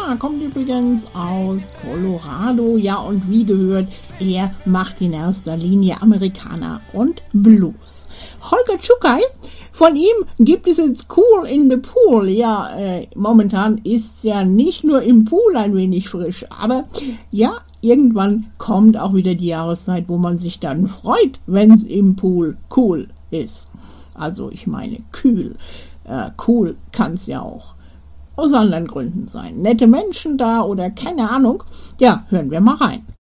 kommt übrigens aus Colorado. Ja, und wie gehört, er macht in erster Linie Amerikaner und Blues. Holger Czukay, von ihm gibt es jetzt Cool in the Pool. Ja, momentan ist ja nicht nur im Pool ein wenig frisch, aber ja, irgendwann kommt auch wieder die Jahreszeit, wo man sich dann freut, wenn es im Pool cool ist. Also ich meine kühl. Cool kann es ja auch aus anderen Gründen sein. Nette Menschen da oder keine Ahnung. Ja, hören wir mal rein.